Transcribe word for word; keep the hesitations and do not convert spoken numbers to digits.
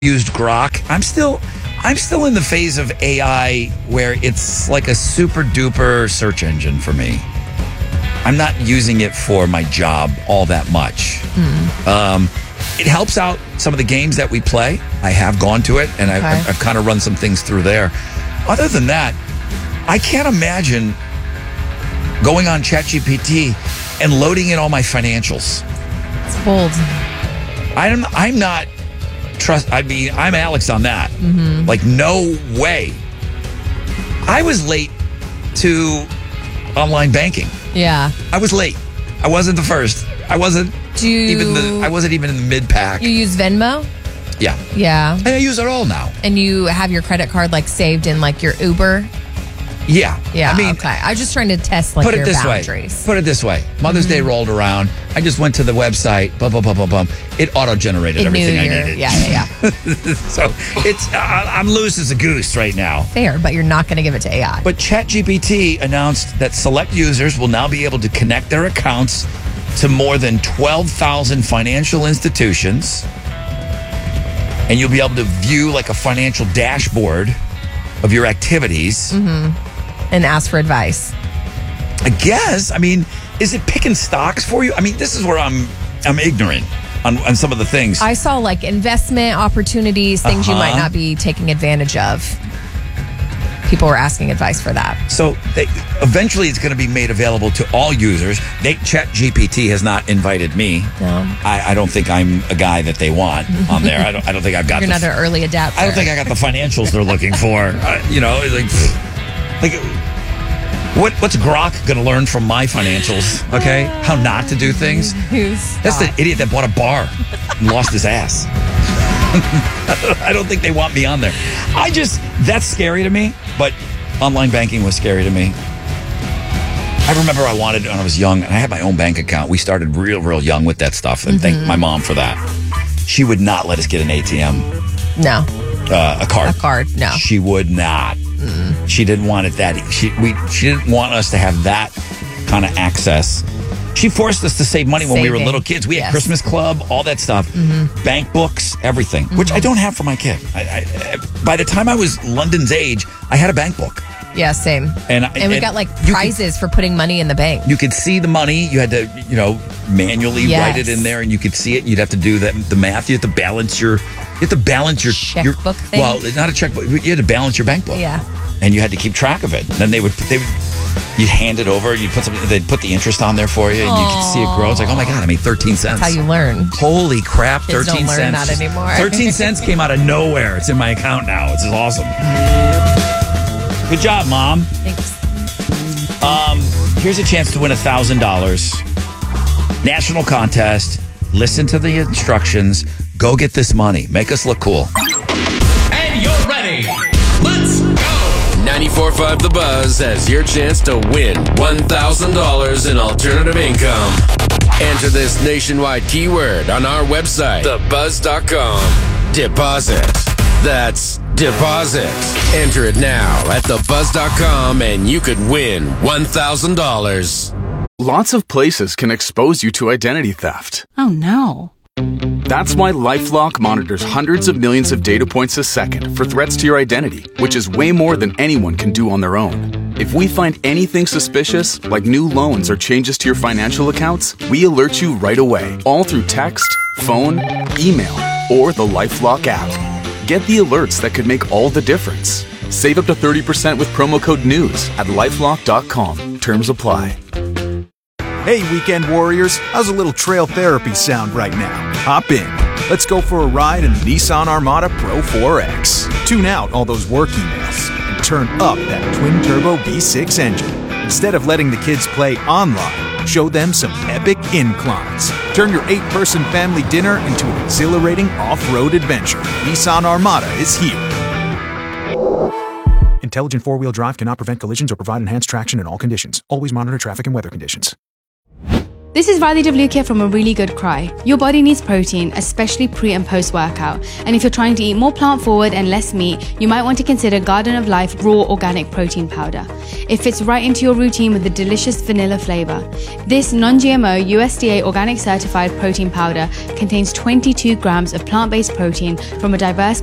used Grok. I'm still I'm still in the phase of A I where it's like a super duper search engine for me. I'm not using it for my job all that much. Mm. Um, it helps out some of the games that we play. I have gone to it, and I've, Okay. I've, I've kind of run some things through there. Other than that, I can't imagine going on ChatGPT and loading in all my financials. It's bold. I'm I'm not trust. I mean, I'm Alex on that. Mm-hmm. Like, no way. I was late to online banking. Yeah. I was late. I wasn't the first. I wasn't Do you, even the. I wasn't even in the mid pack. you use Venmo? Yeah, Yeah. and I use it all now. And you have your credit card like saved in like your Uber? Yeah, Yeah. I mean, okay. I'm just trying to test like put it your this boundaries. way. Put it this way. Mother's Day rolled around. I just went to the website. Bum bum bum bum bum. It auto generated It everything knew I your- needed. Yeah, yeah, yeah. So it's I, I'm loose as a goose right now. Fair, but you're not going to give it to A I. But ChatGPT announced that select users will now be able to connect their accounts to more than twelve thousand financial institutions. And you'll be able to view like a financial dashboard of your activities. Mm-hmm. And ask for advice. I guess. I mean, is it picking stocks for you? I mean, this is where I'm I'm ignorant on, on some of the things. I saw like investment opportunities, things you might Uh-huh. not be taking advantage of. People were asking advice for that. So they, eventually it's going to be made available to all users. They, ChatGPT has not invited me. No. I, I don't think I'm a guy that they want on there. I don't. I don't think I've got. You're the, not an early adapter. I don't think I got the financials they're looking for. Uh, you know, like, like what? What's Grok going to learn from my financials? Okay, how not to do things. That's the idiot that bought a bar and lost his ass. I don't think they want me on there. I just, that's scary to me, but online banking was scary to me. I remember I wanted, when I was young, and I had my own bank account. We started real, real young with that stuff, and thank my mom for that. She would not let us get an A T M, No. uh, a card. A card, no. She would not. She didn't want it that, she, we, she didn't want us to have that kind of access. She forced us to save money when we were Saving. little kids. We had Yes. Christmas Club, all that stuff, Mm-hmm. bank books, everything, which I don't have for my kid. I, I, by the time I was London's age, I had a bank book. Yeah, same. And, And we and got like you prizes for putting money in the bank. Could, you could see the money. You had to, you know, manually Yes. write it in there, and you could see it. And you'd have to do that, the math. You have to balance your, you have to balance your your Checkbook thing? Well, not a checkbook. You had to balance your bank book. Yeah. And you had to keep track of it. And then they would, they would, you'd hand it over. You'd put something. They'd put the interest on there for you, and you could see it grow. It's like, oh my god, I made thirteen cents. That's how you learn. Holy crap, Kids thirteen don't learn cents. that anymore. thirteen cents came out of nowhere. It's in my account now. It's awesome. Good job, Mom. Thanks. Um, here's a chance to win one thousand dollars. National contest. Listen to the instructions. Go get this money. Make us look cool. And you're ready. Let's go. ninety-four point five The Buzz has your chance to win one thousand dollars in alternative income. Enter this nationwide keyword on our website, the buzz dot com. Deposit. That's deposit. Enter it now at the buzz dot com and you could win one thousand dollars. Lots of places can expose you to identity theft. Oh no. That's why LifeLock monitors hundreds of millions of data points a second for threats to your identity, which is way more than anyone can do on their own. If we find anything suspicious, like new loans or changes to your financial accounts, we alert you right away, all through text, phone, email, or the LifeLock app. Get the alerts that could make all the difference. Save up to thirty percent with promo code NEWS at lifelock dot com. Terms apply. Hey, weekend warriors, how's a little trail therapy sound right now? Hop in. Let's go for a ride in the Nissan Armada Pro four X. Tune out all those work emails and turn up that twin-turbo V six engine. Instead of letting the kids play online, show them some epic inclines. Turn your eight-person family dinner into an exhilarating off-road adventure. Nissan Armada is here. Intelligent four-wheel drive cannot prevent collisions or provide enhanced traction in all conditions. Always monitor traffic and weather conditions. This is Riley Devlukia from A Really Good Cry. Your body needs protein, especially pre and post workout. And if you're trying to eat more plant forward and less meat, you might want to consider Garden of Life Raw Organic Protein Powder. It fits right into your routine with a delicious vanilla flavor. This non-G M O U S D A organic certified protein powder contains twenty-two grams of plant-based protein from a diverse